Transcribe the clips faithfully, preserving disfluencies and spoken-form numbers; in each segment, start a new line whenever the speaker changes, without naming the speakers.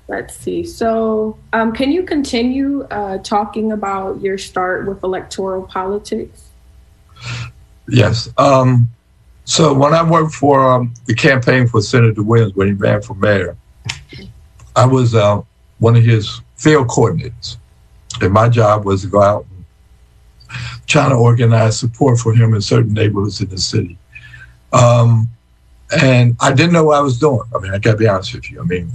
Let's see. So um, can you continue uh, talking about your start with electoral politics?
Yes. Um, so when I worked for um, the campaign for Senator Williams when he ran for mayor, I was uh, one of his field coordinators. And my job was to go out and try to organize support for him in certain neighborhoods in the city. Um, and I didn't know what I was doing. I mean, I got to be honest with you. I mean,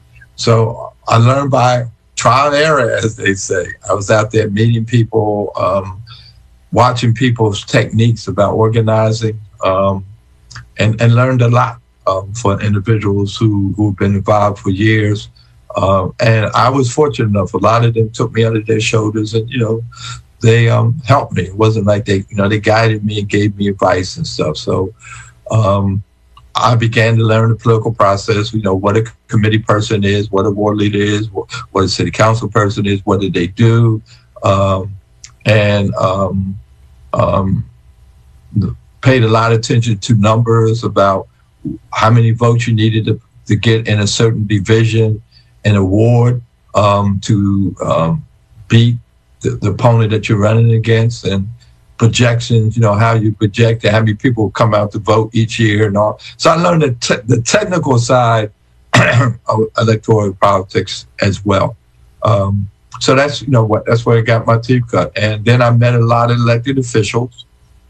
so I learned by trial and error, as they say. I was out there meeting people, um, watching people's techniques about organizing, um, and, and learned a lot um, for individuals who, who've been involved for years. Uh, and I was fortunate enough. A lot of them took me under their shoulders and, you know, they um, helped me. It wasn't like they, you know, they guided me and gave me advice and stuff. So um, I began to learn the political process, you know, what a committee person is, what a ward leader is, what, what a city council person is, what did they do, um, and um, um, paid a lot of attention to numbers about how many votes you needed to, to get in a certain division, an award um, to um, beat the, the opponent that you're running against, and projections, you know, how you project and how many people come out to vote each year and all. So I learned the, te- the technical side of electoral politics as well. Um, so that's, you know, what that's where I got my teeth cut. And then I met a lot of elected officials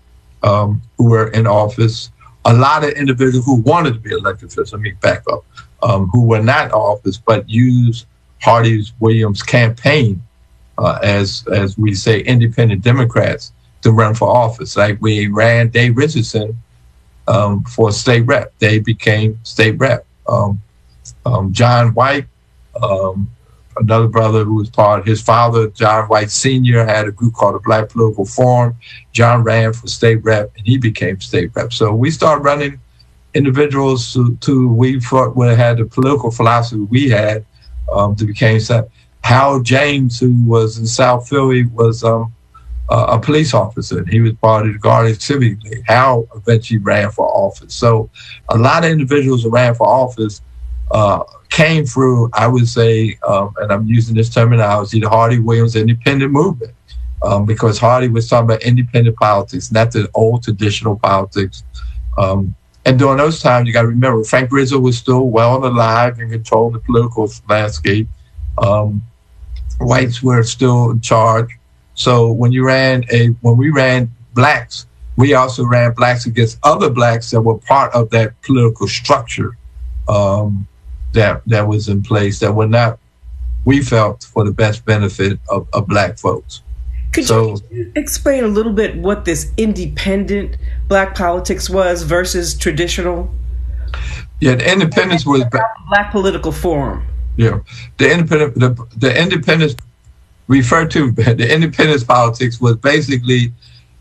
um, who were in office, a lot of individuals who wanted to be elected officials. Let me back up. Um, who were not in office, but used Hardy Williams' campaign uh, as, as we say, independent Democrats to run for office. Like we ran Dave Richardson um, for state rep. They became state rep. Um, um, John White, um, another brother who was part, his father, John White Senior, had a group called the Black Political Forum. John ran for state rep and he became state rep. So we started running individuals to, to we thought would have had the political philosophy we had um, to become. Howard James, who was in South Philly, was um, uh, a police officer. He was part of the Guardian Civic League. Hal eventually ran for office. So a lot of individuals who ran for office uh, came through, I would say, um, and I'm using this terminology, the Hardy Williams independent movement, um, because Hardy was talking about independent politics, not the old traditional politics. Um, And during those times, you got to remember, Frank Rizzo was still well alive and controlled the political landscape. Um, whites were still in charge. So when you ran a, when we ran blacks, we also ran blacks against other blacks that were part of that political structure um, that that was in place that were not, we felt, for the best benefit of, of black folks.
Could
so,
you explain a little bit what this independent black politics was versus traditional?
Yeah, the independence was
Black Political Forum.
Yeah, the independent, the, the independence referred to the independence politics was basically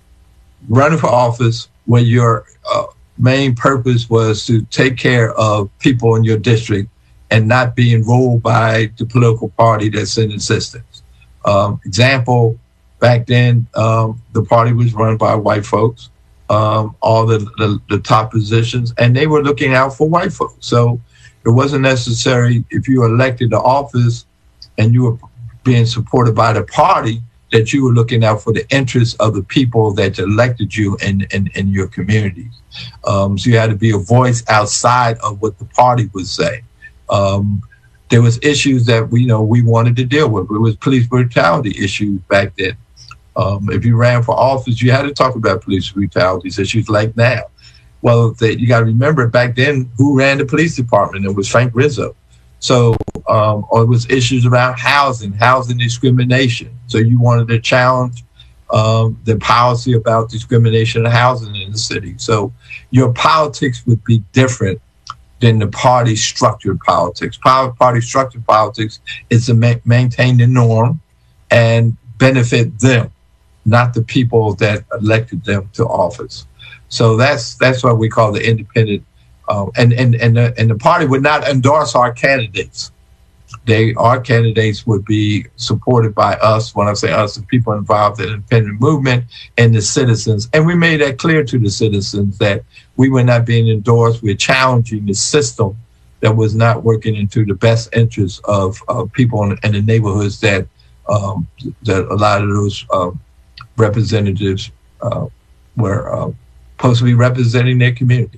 running for office when your uh, main purpose was to take care of people in your district and not being ruled by the political party that's in existence. Um, example. Back then, um, the party was run by white folks, um, all the, the, the top positions, and they were looking out for white folks. So it wasn't necessary if you were elected to office and you were being supported by the party that you were looking out for the interests of the people that elected you in, in, in your communities. Um, so you had to be a voice outside of what the party would say. Um, there was issues that we you know we wanted to deal with. It was police brutality issues back then. Um, if you ran for office, you had to talk about police brutality issues like now. Well, they, you got to remember back then who ran the police department. It was Frank Rizzo. So, um, or it was issues around housing, housing discrimination. So you wanted to challenge um, the policy about discrimination in housing in the city. So your politics would be different than the party structured politics. Party structured politics is to ma- maintain the norm and benefit them, not the people that elected them to office. So that's that's what we call the independent. Um, and and and the, and the party would not endorse our candidates. They our candidates would be supported by us. When I say us, the people involved in the independent movement and the citizens. And we made that clear to the citizens that we were not being endorsed. We're challenging the system that was not working into the best interests of uh, people in, in the neighborhoods that um, that a lot of those uh, representatives uh, were uh, supposed to be representing their community.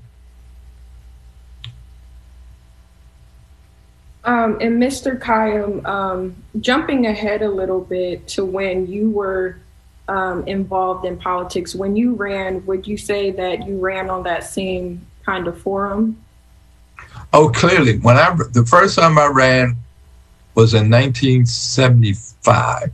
Um, and Mister Kayam, um, jumping ahead a little bit to when you were um, involved in politics, when you ran, would you say that you ran on that same kind of forum?
Oh, clearly. When I the first time I ran was in nineteen seventy-five.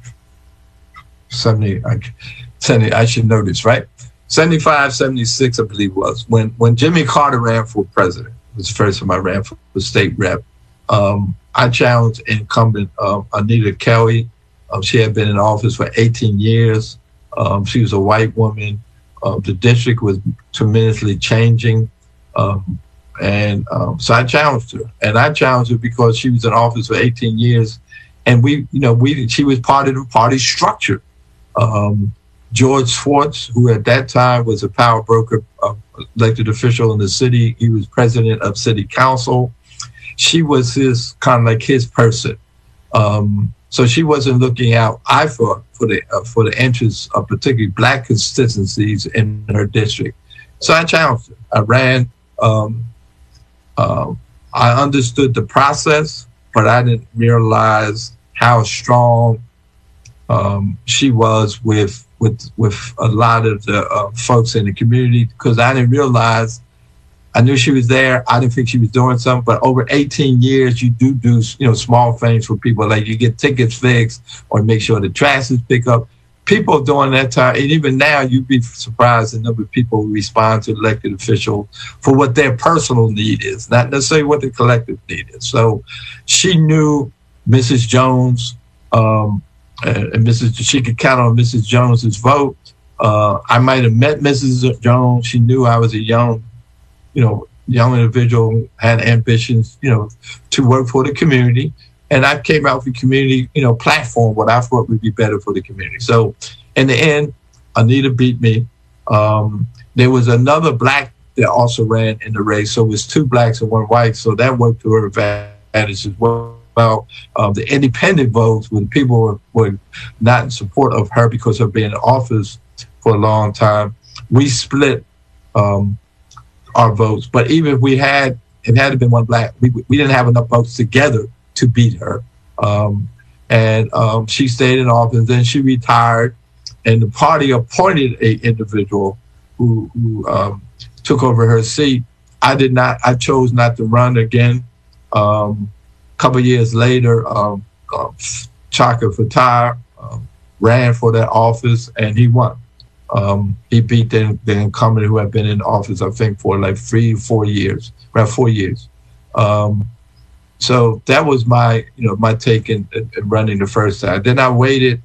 seventy, I, seventy, I should know this, right? seventy-five, seventy-six, I believe it was, when, when Jimmy Carter ran for president. It was the first time I ran for the state rep. Um, I challenged incumbent um, Anita Kelly. Um, she had been in office for eighteen years. Um, she was a white woman. Um, the district was tremendously changing. Um, and um, so I challenged her. And I challenged her because she was in office for eighteen years. And we, you know, we she was part of the party structure. Um, George Schwartz, who at that time was a power broker, uh, elected official in the city, he was president of city council. She was his kind of like his person, um, so she wasn't looking out. I thought for the uh, for the interests of particularly black constituencies in her district. So I challenged her. I ran. Um, uh, I understood the process, but I didn't realize how strong um, she was with with with a lot of the uh, folks in the community, because I didn't realize. I knew she was there. I didn't think she was doing something, but over eighteen years, you do do, you know, small things for people. Like you get tickets fixed or make sure the trash is picked up. People during that time, and even now, you'd be surprised the number of people who respond to elected officials for what their personal need is, not necessarily what the collective need is. So she knew Missus Jones, um, and Missus she could count on Missus Jones's vote. Uh, I might have met Missus Jones. She knew I was a young you know, young individual, had ambitions, you know, to work for the community. And I came out with the community, you know, platform, what I thought would be better for the community. So in the end, Anita beat me. Um, there was another black that also ran in the race. So it was two blacks and one white. So that worked to her advantage as well. Um, the independent votes, when people were, were not in support of her because of being in office for a long time, we split um, our votes. But even if we had, it had to been one black, we, we didn't have enough votes together to beat her. Um, and um, she stayed in office, then she retired, and the party appointed a individual who, who um, took over her seat. I did not, I chose not to run again. Um, a couple of years later, um, uh, Chaka Fattah um, ran for that office and he won. Um, he beat the, the incumbent who had been in office, I think, for like three, four years, around four years. Um, so that was my, you know, my take in, in running the first time. Then I waited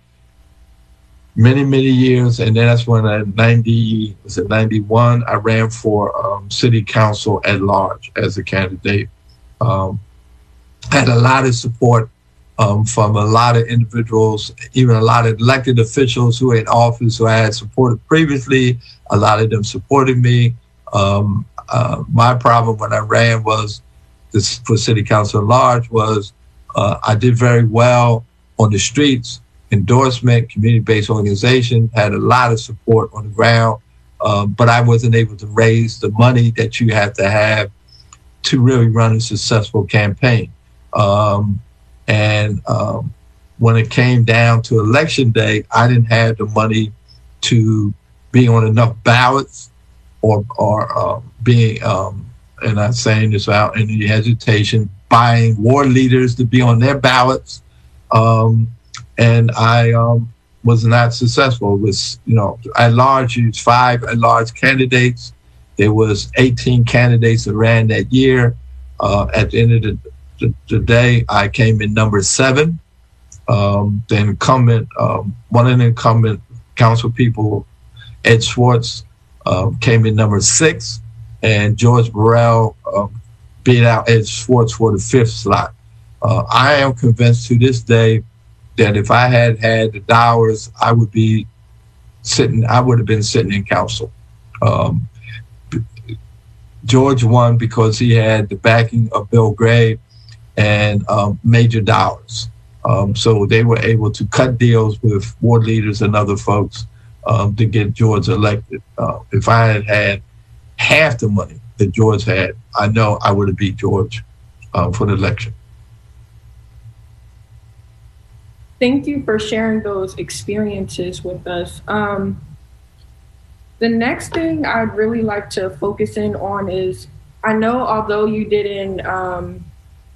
many, many years, and then that's when I ninety was it ninety-one. I ran for um, city council at large as a candidate. Um, had a lot of support Um, from a lot of individuals, even a lot of elected officials who were in office who I had supported previously. A lot of them supported me. Um, uh, my problem when I ran was this for city council at large was uh, I did very well on the streets, endorsement, community-based organization, had a lot of support on the ground, um, but I wasn't able to raise the money that you have to have to really run a successful campaign. Um, And um, when it came down to election day, I didn't have the money to be on enough ballots or or uh, being, um, and I'm saying this without any hesitation, buying war leaders to be on their ballots. Um, and I um, was not successful. It was, you know, at large, used five at large candidates. There was eighteen candidates that ran that year. Uh, at the end of the Today, I came in number seven. Um, the incumbent, um, one of the incumbent council people, Ed Schwartz, um, came in number six, and George Burrell um, beat out Ed Schwartz for the fifth slot. Uh, I am convinced to this day that if I had had the dollars, I would be sitting. I would have been sitting in council. Um, George won because he had the backing of Bill Gray and um, Major Dollars. Um, so they were able to cut deals with ward leaders and other folks um, to get George elected. Uh, if I had had half the money that George had, I know I would have beat George uh, for the election.
Thank you for sharing those experiences with us. Um, the next thing I'd really like to focus in on is, I know although you didn't, um,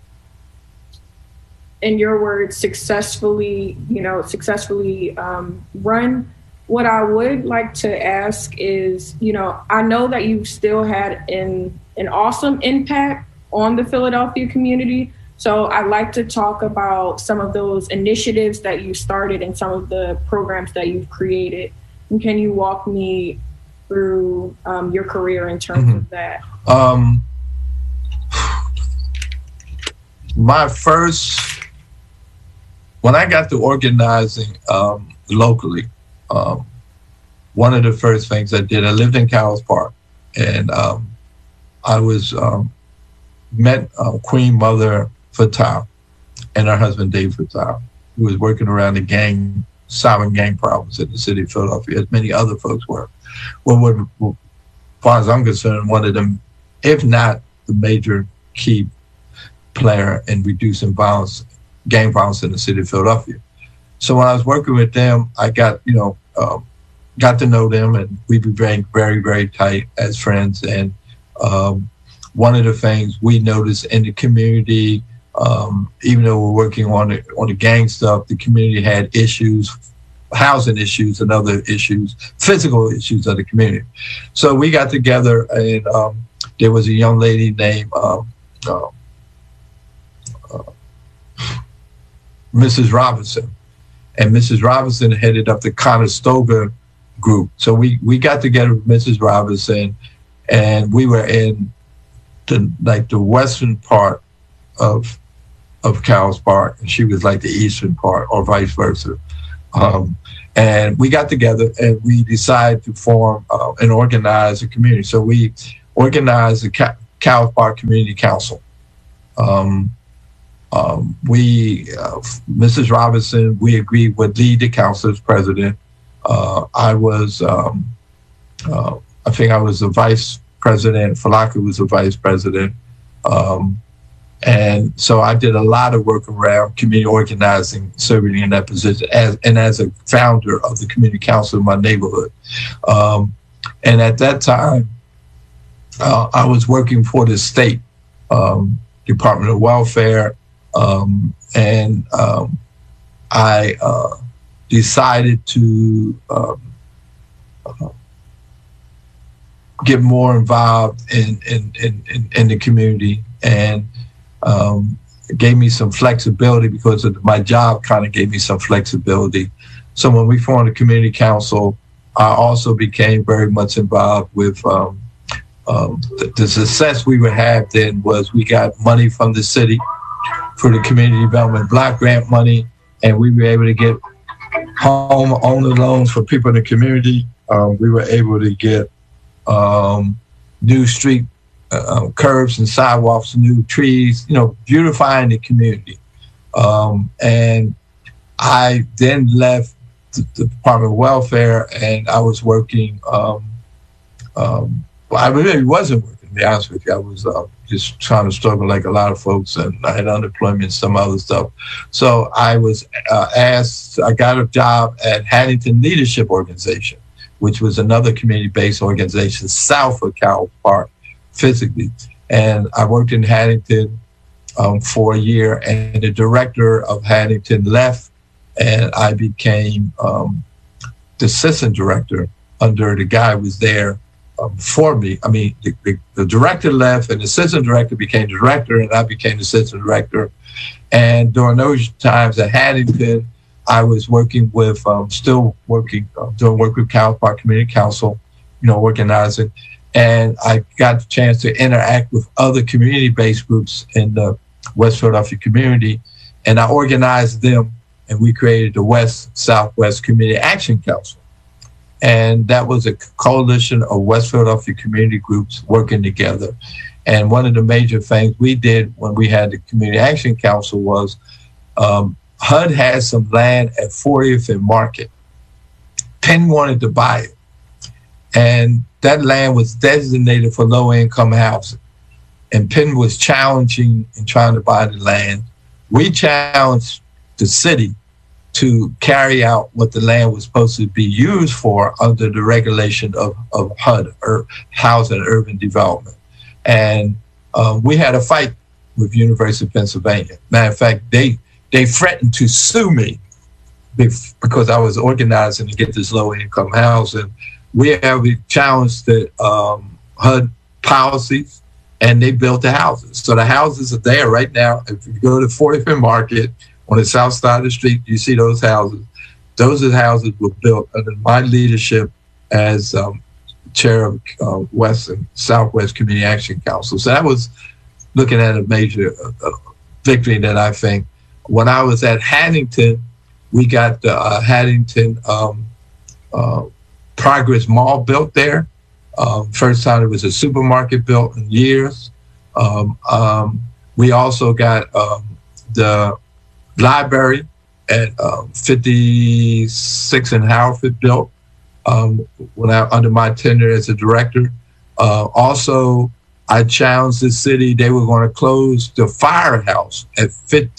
in your words, successfully, you know, successfully um, run, what I would like to ask is, you know, I know that you still had an, an awesome impact on the Philadelphia community. So I'd like to talk about some of those initiatives that you started and some of the programs that you've created. And can you walk me through um, your career in terms mm-hmm. of that?
Um, my first, when I got to organizing um, locally, um, one of the first things I did, I lived in Cowles Park, and um, I was um, met uh, Queen Mother Fattah and her husband Dave Fattah, who was working around the gang, solving gang problems in the city of Philadelphia, as many other folks were. Well, what, well, as far as I'm concerned, one of them, if not the major key player in reducing violence, gang violence in the city of Philadelphia. So when I was working with them, I got, you know, um, got to know them, and we became very, very tight as friends. And um, one of the things we noticed in the community, um, even though we're working on the, on the gang stuff, the community had issues, housing issues and other issues, physical issues of the community. So we got together, and um, there was a young lady named um, uh, uh, Missus Robinson. And Missus Robinson headed up the Conestoga group. So we, we got together with Missus Robinson, and we were in the like the western part of of Cowles Park, and she was like the eastern part, or vice versa. Um, and we got together and we decided to form uh, and organize a community. So we organized the Cow- Cowles Park Community Council. Um, Um, we, uh, Missus Robinson, we agreed would lead the council as president. Uh, I was, um, uh, I think I was the vice president. Falaka was the vice president. Um, and so I did a lot of work around community organizing, serving in that position, as, and as a founder of the community council in my neighborhood. Um, and at that time, uh, I was working for the state um, Department of Welfare. Um, and um, I uh, decided to um, uh, get more involved in in, in, in, in the community, and um, it gave me some flexibility because of my job kind of gave me some flexibility. So when we formed the community council, I also became very much involved with um, um, the, the success we would have then was we got money from the city for the community development block grant money, and we were able to get home owner loans for people in the community. Um, we were able to get um, new street uh, curbs and sidewalks, new trees, you know, beautifying the community. Um, and I then left the, the Department of Welfare, and I was working. Um, um, well, I really wasn't working. To be honest with you, I was uh, just trying to struggle like a lot of folks, and I had unemployment and some other stuff. So I was uh, asked, I got a job at Haddington Leadership Organization, which was another community-based organization south of Cowles Park physically. And I worked in Haddington um, for a year, and the director of Haddington left, and I became um, the assistant director under the guy who was there Um, for me. I mean, the, the, the director left, and the assistant director became director, and I became the assistant director. And during those times at Haddington, I was working with, um, still working, uh, doing work with Cowles Park Community Council, you know, organizing. And I got the chance to interact with other community-based groups in the West Philadelphia community, and I organized them, and we created the West Southwest Community Action Council. And that was a coalition of West Philadelphia community groups working together. And one of the major things we did when we had the Community Action Council was um, H U D had some land at fortieth and Market. Penn wanted to buy it. And that land was designated for low-income housing. And Penn was challenging and trying to buy the land. We challenged the city to carry out what the land was supposed to be used for under the regulation of, of H U D, or Housing and Urban Development. And uh, we had a fight with University of Pennsylvania. Matter of fact, they they threatened to sue me because I was organizing to get this low-income housing. We have challenged the um, H U D policies, and they built the houses. So the houses are there right now. If you go to fortieth and Market, on the south side of the street, you see those houses. Those are the houses were built under my leadership as um, chair of uh, West and Southwest Community Action Council. So that was looking at a major uh, victory that I think. When I was at Haddington, we got the uh, Haddington um, uh, Progress Mall built there. Um, first time it was a supermarket built in years. Um, um, we also got um, the library at um, fifty-six and Howard built um, when I, under my tenure as a director. Uh, also, I challenged the city. They were going to close the firehouse at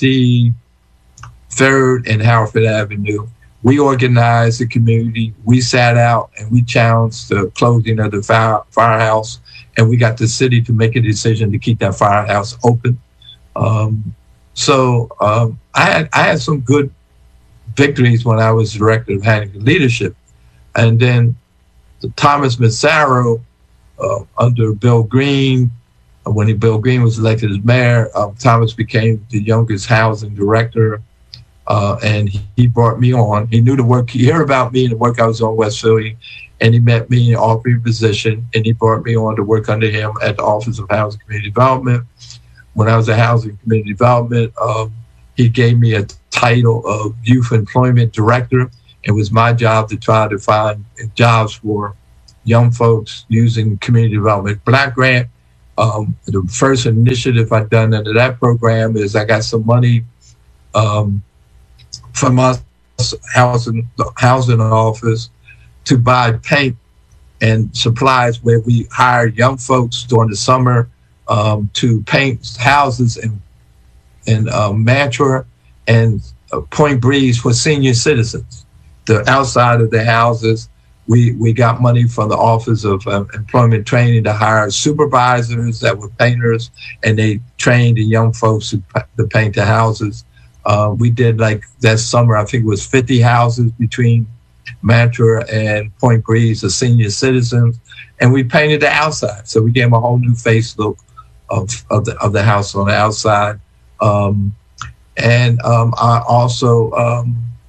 fifty-third and Howard Avenue. We organized the community. We sat out and we challenged the closing of the fire, firehouse, and we got the city to make a decision to keep that firehouse open. Um, So um, I had I had some good victories when I was director of Haddington Leadership. And then the Thomas Massaro, uh, under Bill Green, uh, when he, Bill Green was elected as mayor, uh, Thomas became the youngest housing director. Uh, and he, he brought me on. He knew the work, he heard about me and the work I was on West Philly, and he met me and offered me a position, and he brought me on to work under him at the Office of Housing and Community Development. When I was at Housing and Community Development, um, he gave me a title of Youth Employment Director. It was my job to try to find jobs for young folks using Community Development Black Grant. Um, the first initiative I've done under that program is I got some money um, from my housing, housing office to buy paint and supplies where we hired young folks during the summer Um, to paint houses in in um, Mantua and uh, Point Breeze for senior citizens. The outside of the houses, we we got money from the Office of um, Employment Training to hire supervisors that were painters, and they trained the young folks to, to paint the houses. Uh, we did, like that summer, I think it was fifty houses between Mantua and Point Breeze, the senior citizens, and we painted the outside. So we gave them a whole new face look Of, of the of the house on the outside, um, and um, I also um,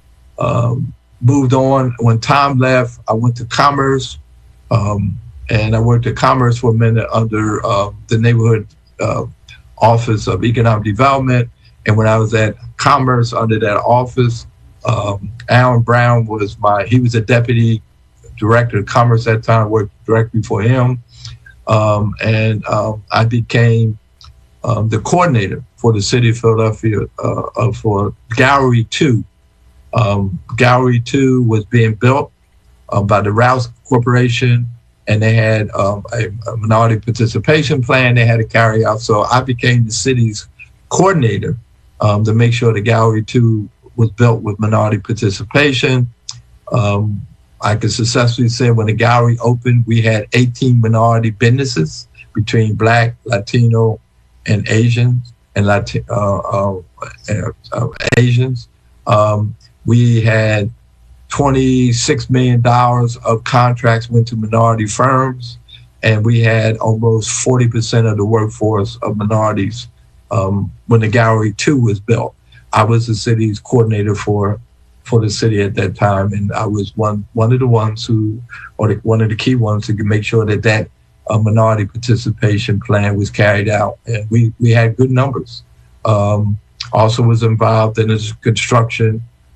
um, moved on. When Tom left, I went to Commerce, um, and I worked at Commerce for a minute under uh, the neighborhood uh, Office of Economic Development. And when I was at Commerce under that office, um, Alan Brown was my. He was a deputy director of Commerce at that time. I worked directly for him. Um, and um, I became um, the coordinator for the city of Philadelphia uh, uh, for Gallery two. Um, Gallery two was being built uh, by the Rouse Corporation, and they had um, a, a minority participation plan they had to carry out. So I became the city's coordinator um, to make sure the Gallery two was built with minority participation. Um, I could successfully say when the gallery opened, we had eighteen minority businesses between Black, Latino, and Asians, and Lati- uh, uh, uh, uh, Asians. Um, we had twenty-six million dollars of contracts went to minority firms, and we had almost forty percent of the workforce of minorities um, when the Gallery two was built. I was the city's coordinator for for the city at that time, and I was one one of the ones who, or the, one of the key ones to make sure that that uh, minority participation plan was carried out, and we we had good numbers. Um, also was involved in this construction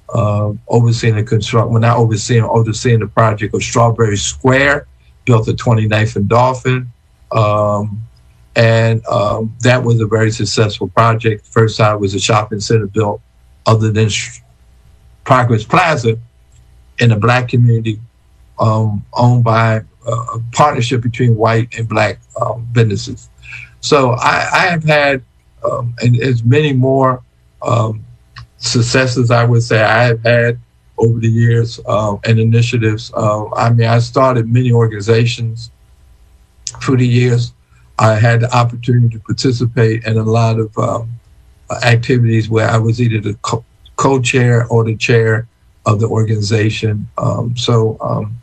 uh, overseeing the construction, well, not overseeing, overseeing the project of Strawberry Square, built at twenty-ninth and Dolphin. Um, and um, that was a very successful project. First time was a shopping center built other than Progress Plaza in a black community, um, owned by a partnership between white and black um, businesses. So I, I have had um, and as many more um, successes, I would say, I have had over the years um, and initiatives. Uh, I mean, I started many organizations through the years. I had the opportunity to participate in a lot of um, activities where I was either the co- co-chair or the chair of the organization. Um, so um,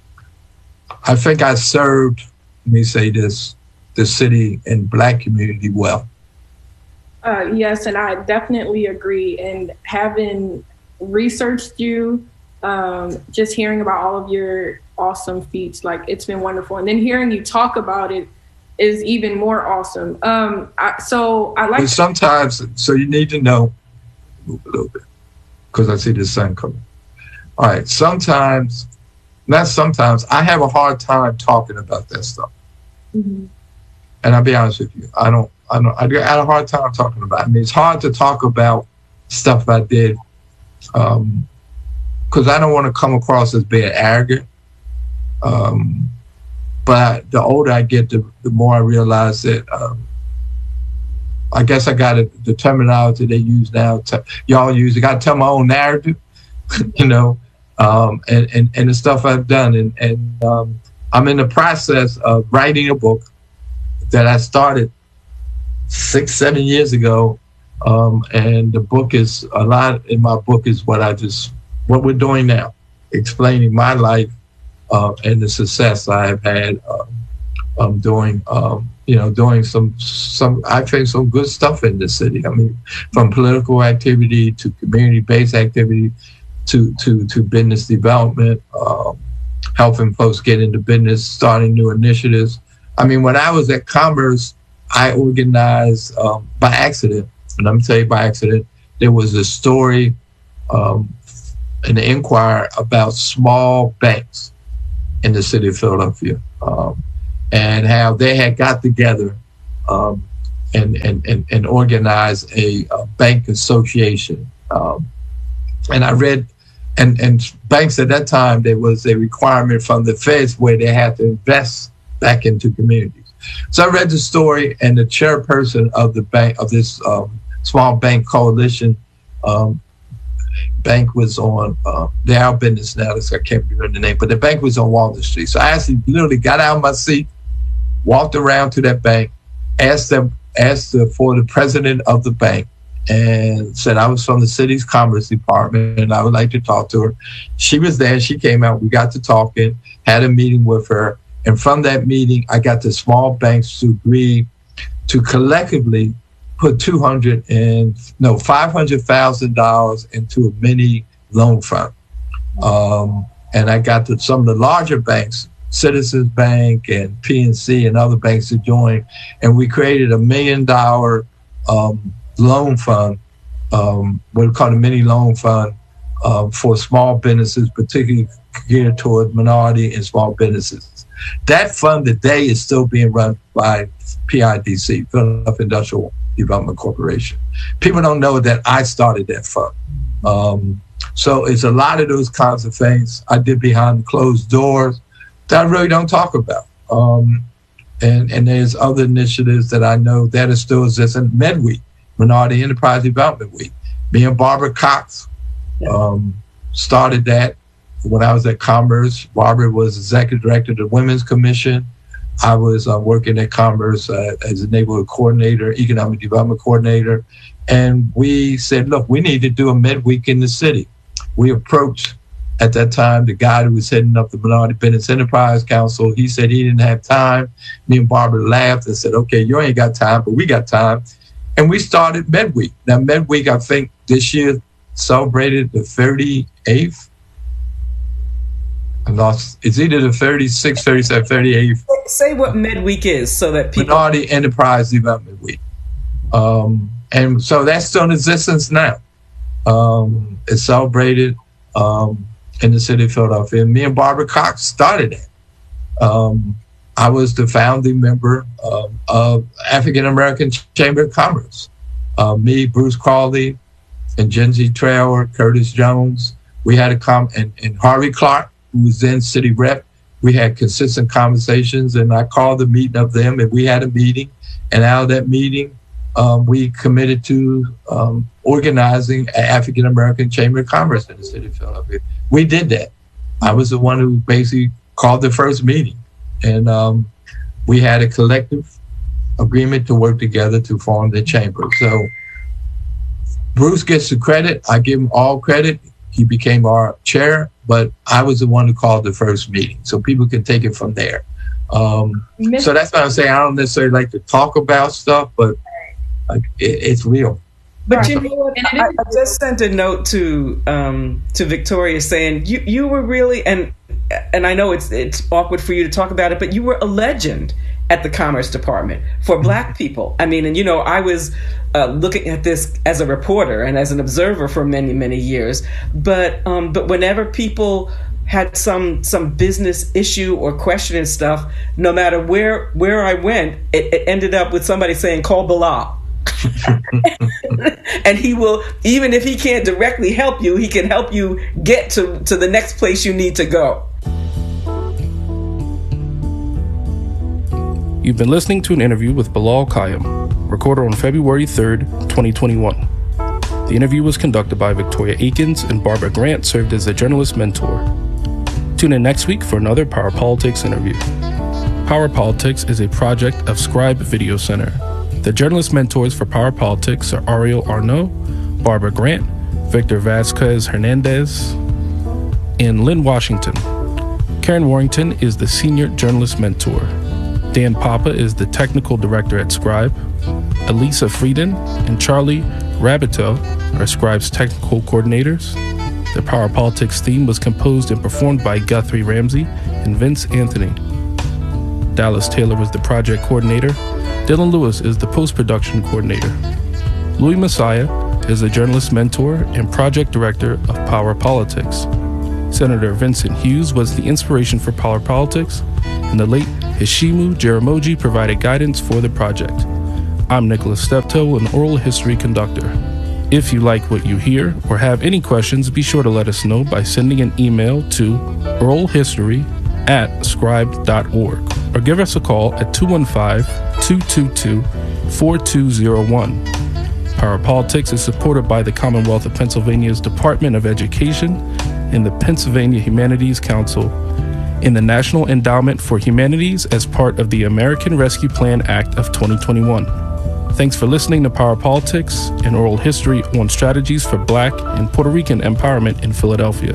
I think I served, let me say this, the city and black community well.
Uh, yes, and I definitely agree. And having researched you, um, just hearing about all of your awesome feats, like it's been wonderful. And then hearing you talk about it is even more awesome. Um, I, so I like.
But sometimes, so you need to know move a little bit because I see the sun coming. All right, sometimes, not sometimes, I have a hard time talking about that stuff.
Mm-hmm.
And I'll be honest with you, I don't, I don't, I had a hard time talking about it. I mean, it's hard to talk about stuff I did because um, I don't want to come across as being arrogant. Um, but the older I get, the, the more I realize that um, I guess I got it, the terminology they use now, to, y'all use, I got to tell my own narrative, you know, um, and, and, and the stuff I've done. And, and um, I'm in the process of writing a book that I started six, seven years ago. Um, and the book is, a lot in my book is what I just, what we're doing now, explaining my life uh, and the success I have had um, um, doing, um, you know, doing some, some, I think some good stuff in the city. I mean, from political activity to community-based activity to, to, to business development, um, helping folks get into business, starting new initiatives. I mean, when I was at Commerce, I organized um, by accident, and I'm telling you by accident, there was a story um, in the Enquirer about small banks in the city of Philadelphia um, and how they had got together um, and, and, and, and organized a, a bank association. Um, and I read, and, and banks at that time, there was a requirement from the feds where they had to invest back into communities. So I read the story, and the chairperson of the bank, of this um, small bank coalition, um, bank was on, uh, they're out of business now, so I can't remember the name, but the bank was on Walnut Street. So I actually literally got out of my seat, walked around to that bank, asked them, asked the, for the president of the bank, and said I was from the city's commerce department and I would like to talk to her. She was there, she came out, we got to talking, had a meeting with her. And from that meeting, I got the small banks to agree to collectively put two hundred and no five hundred thousand dollars into a mini loan fund. Um, and I got the, some of the larger banks, Citizens Bank and P N C and other banks to join, and we created a million dollar um, loan fund, um, what we call a mini loan fund uh, for small businesses, particularly geared toward minority and small businesses. That fund today is still being run by P I D C, Philadelphia Industrial Development Corporation. People don't know that I started that fund. Um, so it's a lot of those kinds of things I did behind closed doors that I really don't talk about. Um, and, and there's other initiatives that I know that are still existing. MedWeek, Minority Enterprise Development Week. Me and Barbara Cox um, started that. When I was at Commerce, Barbara was executive director of the Women's Commission. I was uh, working at Commerce uh, as a neighborhood coordinator, economic development coordinator. And we said, look, we need to do a midweek in the city. We approached, at that time, the guy who was heading up the Minority Business Enterprise Council. He said he didn't have time. Me and Barbara laughed and said, okay, you ain't got time, but we got time. And we started MedWeek. Now, MedWeek, I think this year celebrated the thirty-eighth. I lost. It's either the thirty-sixth, thirty-seventh, thirty-eighth.
Say what MedWeek is so that people...
Minority Enterprise Development Week. Um, and so that's still in existence now. Um, it's celebrated um, in the city of Philadelphia. And me and Barbara Cox started it. Um, I was the founding member um, of African American Chamber of Commerce. Uh, me, Bruce Crawley, and Genzi Traylor, Curtis Jones. We had a com and, and Harvey Clark, who was then city rep. We had consistent conversations, and I called the meeting of them, and we had a meeting. And out of that meeting, um, we committed to um, organizing an African American Chamber of Commerce in the city of Philadelphia. We did that. I was the one who basically called the first meeting, and um, we had a collective agreement to work together to form the chamber. So Bruce gets the credit. I give him all credit. He became our chair, but I was the one who called the first meeting. So people can take it from there. Um, so that's what I'm saying. I don't necessarily like to talk about stuff, but like, it, it's real.
But you know what? I, I just sent a note to um, to Victoria saying you you were really, and and I know it's it's awkward for you to talk about it, but you were a legend at the Commerce Department for Black people. I mean, and you know, I was uh, looking at this as a reporter and as an observer for many many years. But um, but whenever people had some some business issue or question and stuff, no matter where where I went, it, it ended up with somebody saying, "Call Bilal." And he will, even if he can't directly help you, he can help you get to, to the next place you need to go.
You've been listening to an interview with Bilal Qayyum, recorded on February third, twenty twenty-one. The interview was conducted by Victoria Akins, and Barbara Grant served as a journalist mentor. Tune in next week for another Power Politics interview. Power Politics is a project of Scribe Video Center. The journalist mentors for Power Politics are Ariel Arnaud, Barbara Grant, Victor Vasquez Hernandez, and Lynn Washington. Karen Warrington is the senior journalist mentor. Dan Papa is the technical director at Scribe. Elisa Frieden and Charlie Rabito are Scribe's technical coordinators. The Power Politics theme was composed and performed by Guthrie Ramsey and Vince Anthony. Dallas Taylor was the project coordinator. Dylan Lewis is the post-production coordinator. Louis Messiah is the journalist mentor and project director of Power Politics. Senator Vincent Hughes was the inspiration for Power Politics, and the late Hishimu Jaramogi provided guidance for the project. I'm Nicholas Steptoe, an oral history conductor. If you like what you hear or have any questions, be sure to let us know by sending an email to oralhistory at scribe dot org or give us a call at two one five, two two two, four two zero one. Power Politics is supported by the Commonwealth of Pennsylvania's Department of Education and the Pennsylvania Humanities Council in the National Endowment for Humanities as part of the American Rescue Plan Act of twenty twenty-one. Thanks for listening to Power Politics, an oral history on strategies for Black and Puerto Rican empowerment in Philadelphia.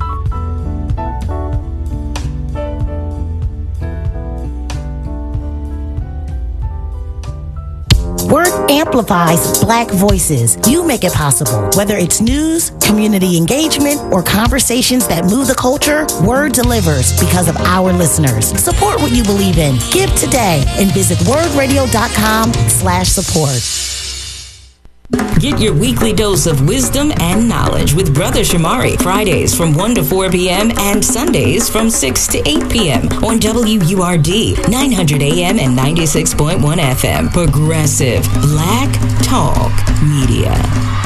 Word amplifies Black voices. You make it possible. Whether it's news, community engagement, or conversations that move the culture, Word delivers because of our listeners. Support what you believe in. Give today and visit wordradio.com slash support.
Get your weekly dose of wisdom and knowledge with Brother Shamari, Fridays from one to four p.m. and Sundays from six to eight p.m. on W U R D, nine hundred A M and ninety-six point one F M. Progressive Black Talk Media.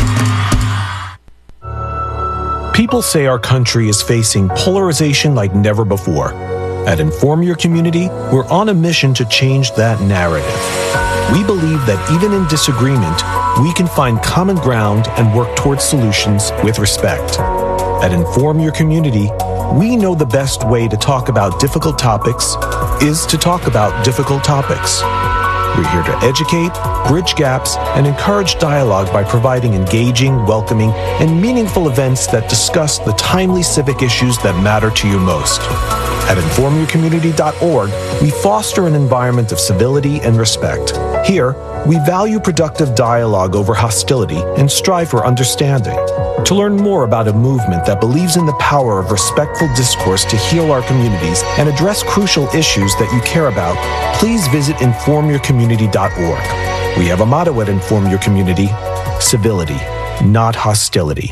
People say our country is facing polarization like never before. At Inform Your Community, we're on a mission to change that narrative. We believe that even in disagreement, we can find common ground and work towards solutions with respect. At Inform Your Community, we know the best way to talk about difficult topics is to talk about difficult topics. We're here to educate, bridge gaps, and encourage dialogue by providing engaging, welcoming, and meaningful events that discuss the timely civic issues that matter to you most. At inform your community dot org, we foster an environment of civility and respect. Here, we value productive dialogue over hostility and strive for understanding. To learn more about a movement that believes in the power of respectful discourse to heal our communities and address crucial issues that you care about, please visit inform your community dot org. We have a motto at Inform Your Community: civility. not hostility.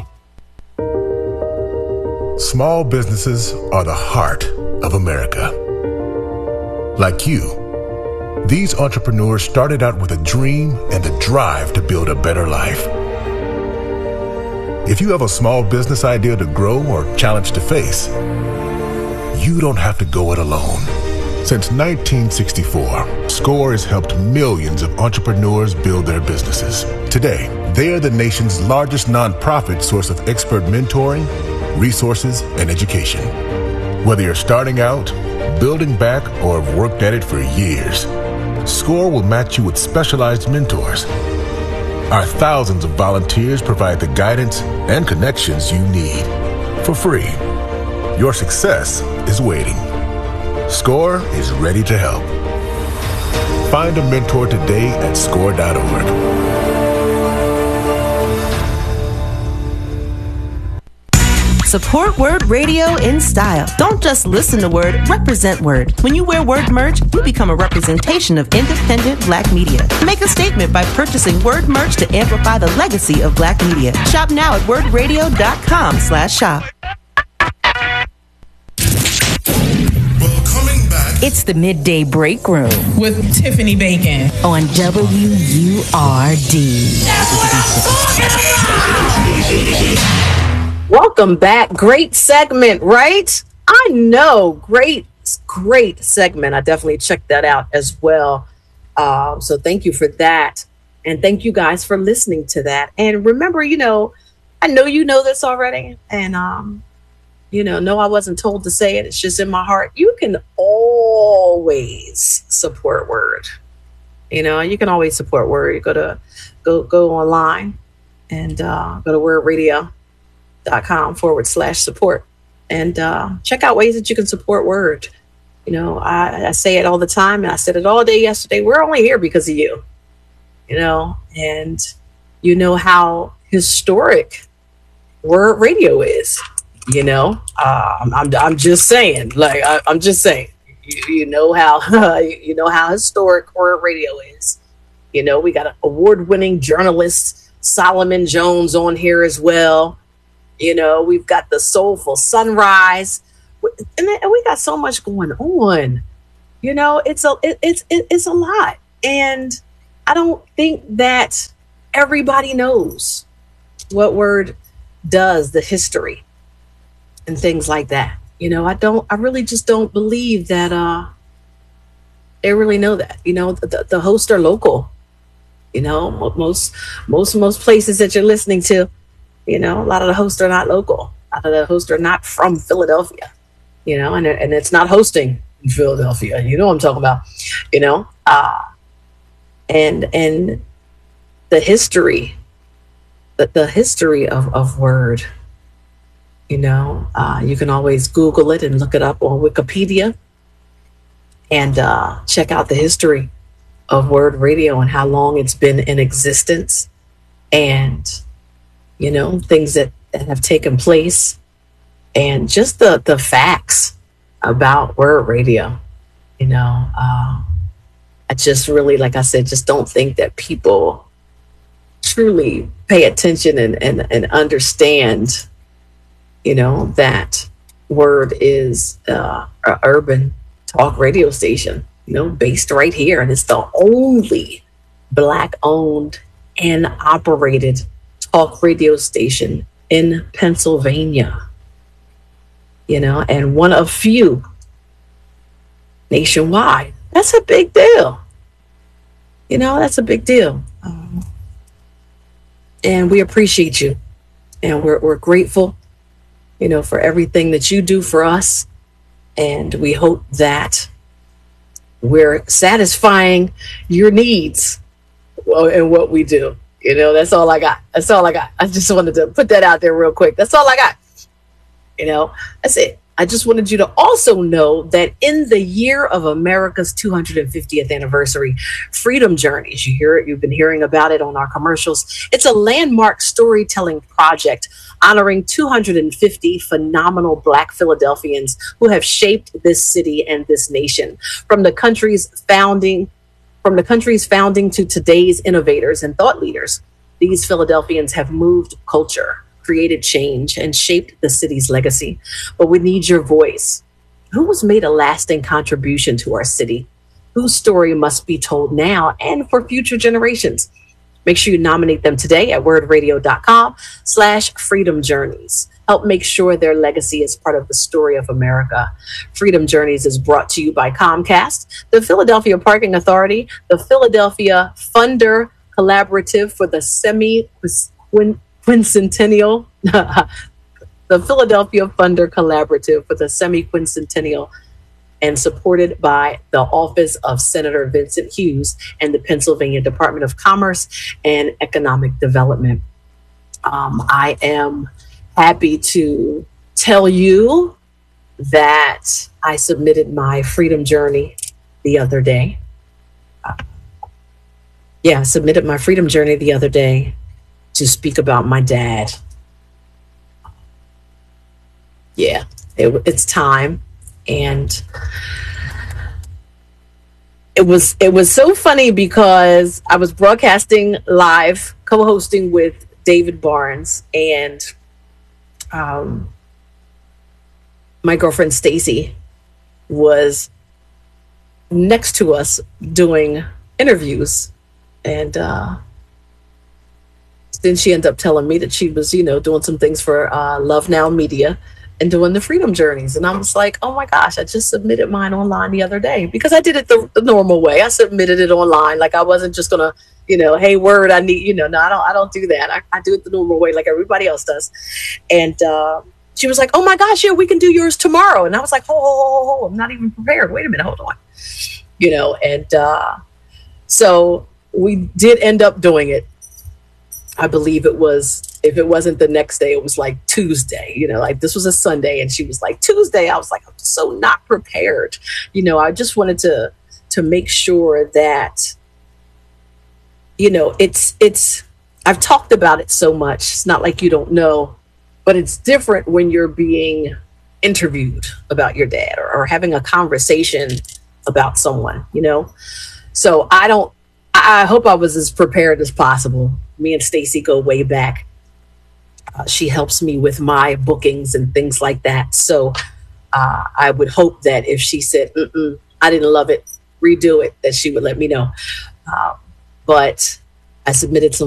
Small businesses are the heart of America. Like you, these entrepreneurs started out with a dream and the drive to build a better life. If you have a small business idea to grow or challenge to face, you don't have to go it alone. Since nineteen sixty-four, SCORE has helped millions of entrepreneurs build their businesses. Today, they are the nation's largest nonprofit source of expert mentoring, resources, and education. Whether you're starting out, building back, or have worked at it for years, SCORE will match you with specialized mentors. Our thousands of volunteers provide the guidance and connections you need for free. Your success is waiting. SCORE is ready to help. Find a mentor today at score dot org.
Support Word Radio in style. Don't just listen to Word, represent Word. When you wear Word merch, you become a representation of independent Black media. Make a statement by purchasing Word merch to amplify the legacy of Black media. Shop now at word radio dot com slash shop.
It's the Midday Break Room
with Tiffany Bacon
on W U R D.
That's what I'm talking about.
Welcome back. Great segment, right? I know. Great, great segment. I definitely checked that out as well. Uh, so thank you for that. And thank you guys for listening to that. And remember, you know, I know you know this already. And, um, you know, no, I wasn't told to say it. It's just in my heart. You can always support Word. You know, you can always support Word. You go to go go online and uh, go to Word Radio. dot com forward slash support and uh, check out ways that you can support Word. You know, I, I say it all the time and I said it all day yesterday. We're only here because of you, you know, and you know how historic Word Radio is, you know, uh, I'm, I'm, I'm just saying, like, I, I'm just saying, you, you know how, uh, you know how historic Word Radio is. You know, we got an award-winning journalist, Solomon Jones, on here as well. You know, we've got the Soulful Sunrise, and we got so much going on. You know, it's a it, it's it, it's a lot, and I don't think that everybody knows what Word does, the history, and things like that. You know, I don't. I really just don't believe that uh, they really know that. You know, the, the hosts are local. You know, most most most places that you're listening to. You know, a lot of the hosts are not local. A lot of the hosts are not from Philadelphia, you know, and, and it's not hosting in Philadelphia. You know what I'm talking about, you know, uh, and and the history, the, the history of, of Word, you know, uh, you can always Google it and look it up on Wikipedia and uh, check out the history of Word Radio and how long it's been in existence and you know, things that, that have taken place and just the, the facts about Word Radio, you know, uh, I just really, like I said, just don't think that people truly pay attention and, and, and understand, you know, that Word is uh, an urban talk radio station, you know, based right here. And it's the only Black owned and operated talk radio station in Pennsylvania, you know, and one of few nationwide. That's a big deal. You know, that's a big deal. Um, and we appreciate you. And we're, we're grateful, you know, for everything that you do for us. And we hope that we're satisfying your needs in what we do. You know, that's all I got. That's all I got. I just wanted to put that out there real quick. That's all I got. You know, that's it. I just wanted you to also know that in the year of America's two hundred fiftieth anniversary, Freedom Journeys, you hear it, you've been hearing about it on our commercials. It's a landmark storytelling project honoring two hundred fifty phenomenal Black Philadelphians who have shaped this city and this nation. From the country's founding, from the country's founding to today's innovators and thought leaders. These Philadelphians have moved culture, created change, and shaped the city's legacy. But we need your voice. Who has made a lasting contribution to our city? Whose story must be told now and for future generations? Make sure you nominate them today at wordradio.com slash freedom journeys. Help make sure their legacy is part of the story of America. Freedom Journeys is brought to you by Comcast, the Philadelphia Parking Authority, the Philadelphia Funder Collaborative for the Semi-Quincentennial, the Philadelphia Funder Collaborative for the Semi-Quincentennial, and supported by the Office of Senator Vincent Hughes and the Pennsylvania Department of Commerce and Economic Development. Um, I am happy to tell you that I submitted my Freedom Journey the other day. Uh, yeah, I submitted my Freedom Journey the other day to speak about my dad. Yeah, it, it's time. And it was it was so funny because I was broadcasting live, co-hosting with David Barnes, and um, my girlfriend Stacy was next to us doing interviews, and uh, then she ended up telling me that she was, you know, doing some things for uh, Love Now Media and doing the Freedom Journeys. And I was like, oh my gosh, I just submitted mine online the other day because I did it the, the normal way. I submitted it online. Like I wasn't just gonna, you know, hey, word, I need, you know, no, I don't, I don't do that. I, I do it the normal way like everybody else does. And uh, she was like, oh my gosh, yeah, we can do yours tomorrow. And I was like, oh, oh, oh, I'm not even prepared. Wait a minute, hold on. You know, and uh, so we did end up doing it. I believe it was, if it wasn't the next day, it was like Tuesday, you know, like this was a Sunday and she was like, Tuesday. I was like, I'm so not prepared. You know, I just wanted to, to make sure that, you know, it's, it's, I've talked about it so much. It's not like you don't know, but it's different when you're being interviewed about your dad or, or having a conversation about someone, you know? So I don't, I, I hope I was as prepared as possible. Me and Stacy go way back. Uh, she helps me with my bookings and things like that. So uh, I would hope that if she said, Mm-mm, I didn't love it, redo it, that she would let me know. Uh, but I submitted some